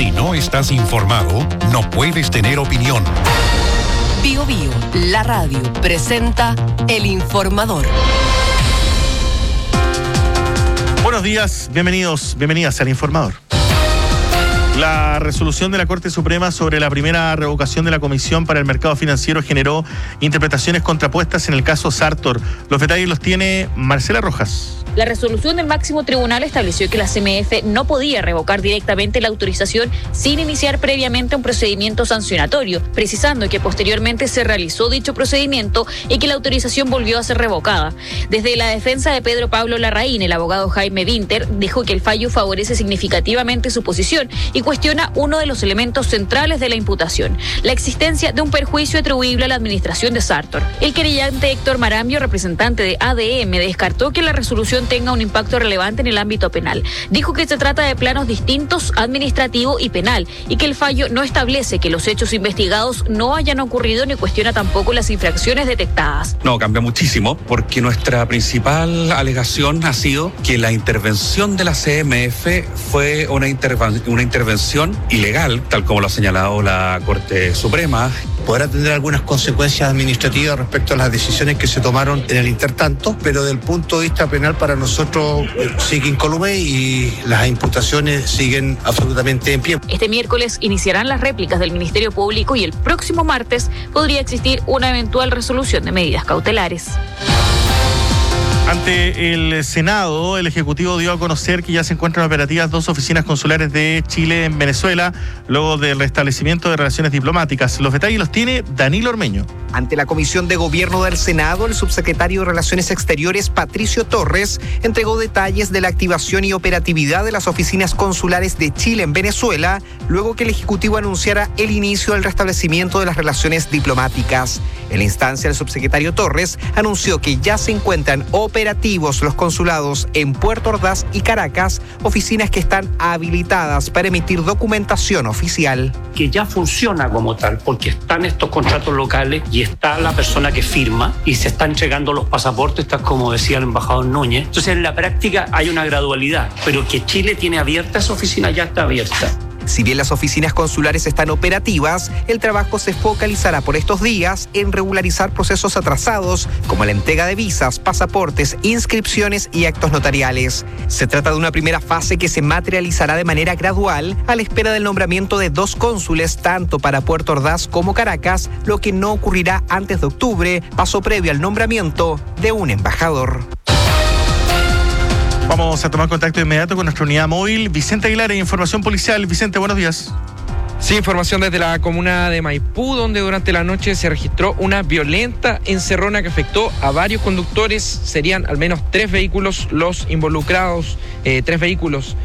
Si no estás informado, no puedes tener opinión. Bío Bío, la radio, presenta El Informador. Buenos días, bienvenidas al Informador. La resolución de la Corte Suprema sobre la primera revocación de la Comisión para el Mercado Financiero generó interpretaciones contrapuestas en el caso Sartor. Los detalles los tiene Marcela Rojas. La resolución del máximo tribunal estableció que la CMF no podía revocar directamente la autorización sin iniciar previamente un procedimiento sancionatorio, precisando que posteriormente se realizó dicho procedimiento y que la autorización volvió a ser revocada. Desde la defensa de Pedro Pablo Larraín, el abogado Jaime Winter dijo que el fallo favorece significativamente su posición y cuestiona uno de los elementos centrales de la imputación, la existencia de un perjuicio atribuible a la administración de Sartor. El querellante Héctor Marambio, representante de ADM, descartó que la resolución tenga un impacto relevante en el ámbito penal. Dijo que se trata de planos distintos, administrativo y penal, y que el fallo no establece que los hechos investigados no hayan ocurrido ni cuestiona tampoco las infracciones detectadas. No, cambia muchísimo, porque nuestra principal alegación ha sido que la intervención de la CMF fue una intervención ilegal, tal como lo ha señalado la Corte Suprema. Podrá tener algunas consecuencias administrativas respecto a las decisiones que se tomaron en el intertanto, pero del punto de vista penal para nosotros sigue incólume y las imputaciones siguen absolutamente en pie. Este miércoles iniciarán las réplicas del Ministerio Público y el próximo martes podría existir una eventual resolución de medidas cautelares. Ante el Senado, el Ejecutivo dio a conocer que ya se encuentran operativas 2 oficinas consulares de Chile en Venezuela, luego del restablecimiento de relaciones diplomáticas. Los detalles los tiene Danilo Ormeño. Ante la Comisión de Gobierno del Senado, el subsecretario de Relaciones Exteriores, Patricio Torres, entregó detalles de la activación y operatividad de las oficinas consulares de Chile en Venezuela, luego que el Ejecutivo anunciara el inicio del restablecimiento de las relaciones diplomáticas. En la instancia, el subsecretario Torres anunció que ya se encuentran operativos los consulados en Puerto Ordaz y Caracas, oficinas que están habilitadas para emitir documentación oficial. Que ya funciona como tal, porque están estos contratos locales y está la persona que firma y se están entregando los pasaportes, tal como decía el embajador Núñez. Entonces, en la práctica hay una gradualidad, pero que Chile tiene abierta esa oficina, ya está abierta. Si bien las oficinas consulares están operativas, el trabajo se focalizará por estos días en regularizar procesos atrasados como la entrega de visas, pasaportes, inscripciones y actos notariales. Se trata de una primera fase que se materializará de manera gradual a la espera del nombramiento de 2 cónsules tanto para Puerto Ordaz como Caracas, lo que no ocurrirá antes de octubre, paso previo al nombramiento de un embajador. Vamos a tomar contacto de inmediato con nuestra unidad móvil. Vicente Aguilar, en Información Policial. Vicente, buenos días. Sí, información desde la comuna de Maipú, donde durante la noche se registró una violenta encerrona que afectó a varios conductores. Serían al menos 3 vehículos los involucrados, 3 vehículos